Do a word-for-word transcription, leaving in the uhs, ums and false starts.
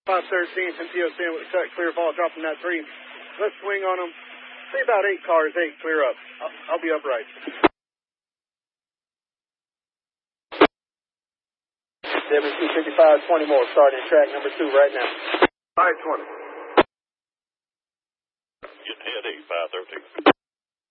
five thirteen from P O C with cut clear ball dropping that three. Let's swing on them. See about eight cars, eight clear up. I'll, I'll be upright. W C fifty-five twenty more starting track number two right now. five twenty. Getting ahead eight five thirteen.